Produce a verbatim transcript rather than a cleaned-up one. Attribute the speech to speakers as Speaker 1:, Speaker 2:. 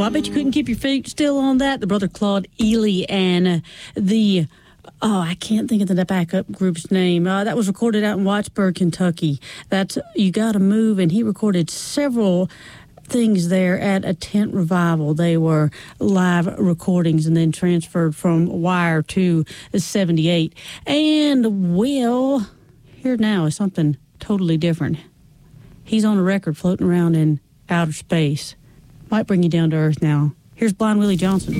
Speaker 1: Well, I bet you couldn't keep your feet still on that. The brother Claude Ely and the, oh, I can't think of the backup group's name. Uh, that was recorded out in Wattsburg, Kentucky. That's You Gotta Move, and he recorded several things there at a tent revival. They were live recordings and then transferred from Wire to seventy-eight. And, well, here now is something totally different. He's on a record floating around in outer space. Might bring you down to earth now. Here's Blind Willie Johnson.